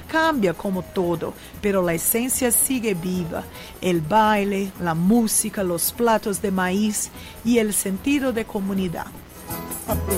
Cambia como todo, pero la esencia sigue viva. El baile, la música, los platos de maíz y el sentido de comunidad.